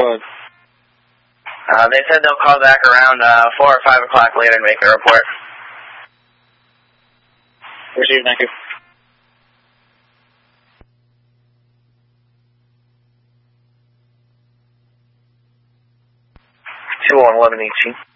ahead. They said they'll call back around 4 or 5 o'clock later and make a report. Received, thank you. 2 on 1118.